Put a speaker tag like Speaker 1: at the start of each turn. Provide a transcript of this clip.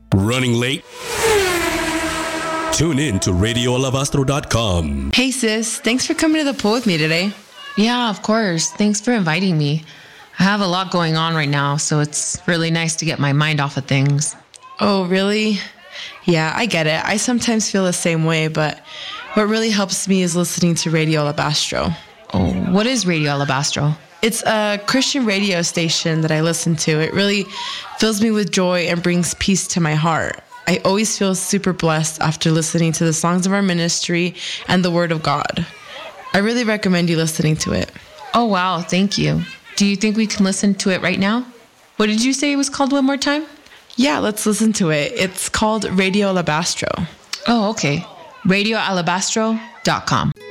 Speaker 1: Running late? Tune in to RadioAlabastro.com.
Speaker 2: Hey sis, thanks for coming to the pool with me today.
Speaker 3: Yeah, of course. Thanks for inviting me. I have a lot going on right now, so it's really nice to get my mind off of things.
Speaker 2: Oh, really? Yeah, I get it. I sometimes feel the same way, but what really helps me is listening to Radio Alabastro.
Speaker 3: Oh, what is Radio Alabastro?
Speaker 2: It's a Christian radio station that I listen to. It really fills me with joy and brings peace to my heart. I always feel super blessed after listening to the songs of our ministry and the Word of God. I really recommend you listening to it.
Speaker 3: Oh, wow. Thank you. Do you think we can listen to it right now? What did you say it was called one more time?
Speaker 2: Yeah, let's listen to it. It's called Radio Alabastro.
Speaker 3: Oh, okay. RadioAlabastro.com.